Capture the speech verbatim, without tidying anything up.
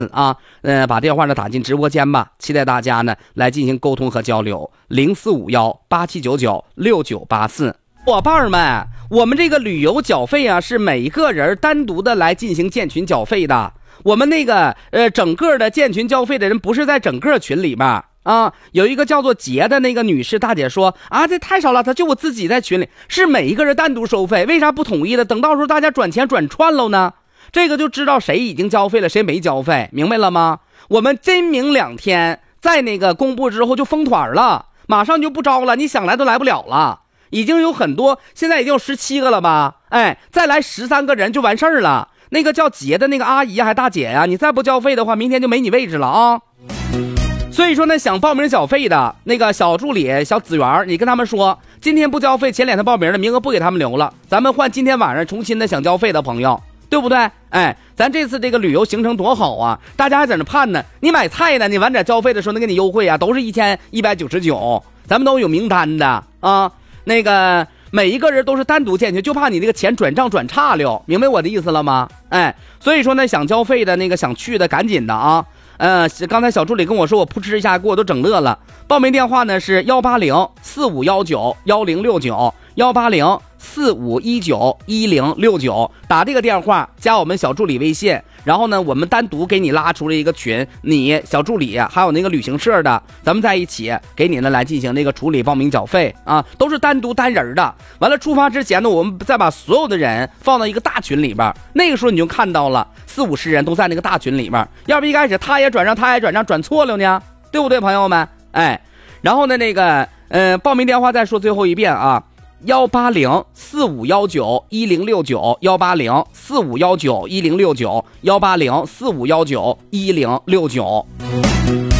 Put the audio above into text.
啊，呃，把电话呢打进直播间吧，期待大家呢来进行沟通和交流。零四五幺八七九九六九八四，伙伴们，我们这个旅游缴费啊，是每一个人单独的来进行建群缴费的。我们那个呃，整个的建群交费的人不是在整个群里面啊，有一个叫做杰的那个女士大姐说啊，这太少了，她就我自己在群里，是每一个人单独收费，为啥不统一的？等到时候大家转钱转串喽呢？这个就知道谁已经交费了，谁没交费，明白了吗？我们真明两天在那个公布之后就封团了，马上就不招了，你想来都来不了了。已经有很多，现在已经有十七个了吧？哎，再来十三个人就完事儿了。那个叫杰的那个阿姨还大姐呀、啊，你再不交费的话，明天就没你位置了啊！所以说呢，想报名缴费的那个小助理小紫园，你跟他们说，今天不交费，前两天报名的名额不给他们留了，咱们换今天晚上重新的想交费的朋友。对不对？哎，咱这次这个旅游行程多好啊！大家还在那盼呢。你买菜呢，你晚点交费的时候能给你优惠啊，都是一千一百九十九，咱们都有名单的啊。那个每一个人都是单独进去，就怕你这个钱转账转差了，明白我的意思了吗？哎，所以说呢，想交费的那个想去的赶紧的啊。呃，刚才小助理跟我说，我扑哧一下给我都整乐了。报名电话呢是幺八零四五幺九幺零六九幺八零四五一九一零六九，打这个电话加我们小助理微信，然后呢，我们单独给你拉出了一个群，你小助理还有那个旅行社的，咱们在一起给你呢来进行那个处理报名缴费啊，都是单独单人的。完了出发之前呢，我们再把所有的人放到一个大群里边，那个时候你就看到了四五十人都在那个大群里边，要不一开始他也转账，他也转账，转错了呢，对不对，朋友们？哎，然后呢，那个呃，报名电话再说最后一遍啊。幺八零四五幺九一零六九幺八零四五幺九一零六九幺八零四五幺九一零六九。